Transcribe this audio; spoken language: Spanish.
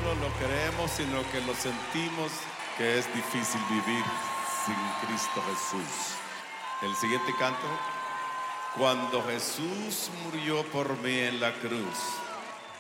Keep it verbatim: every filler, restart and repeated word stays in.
solo lo creemos, sino que lo sentimos que es difícil vivir sin Cristo Jesús. El siguiente canto: cuando Jesús murió por mí en la cruz,